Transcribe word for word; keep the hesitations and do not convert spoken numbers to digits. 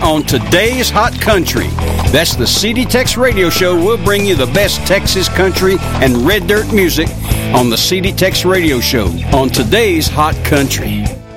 on Today's Hot Country. That's the C D Tex Radio Show. We'll bring you the best Texas country and red dirt music on the C D Tex Radio Show on Today's Hot Country.